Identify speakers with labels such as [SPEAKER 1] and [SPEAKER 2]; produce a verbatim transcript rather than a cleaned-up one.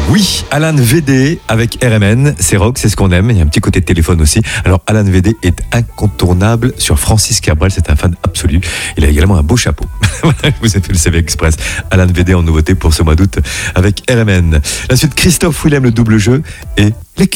[SPEAKER 1] Oui, Alan Védé avec R M N, c'est rock, c'est ce qu'on aime. Il y a un petit côté de téléphone aussi. Alors Alan Védé est incontournable sur Francis Cabrel, c'est un fan absolu. Il a également un beau chapeau. Je vous ai fait le C V Express. Alan Védé en nouveauté pour ce mois d'août avec R M N. La suite, Christophe Willem, le double jeu et les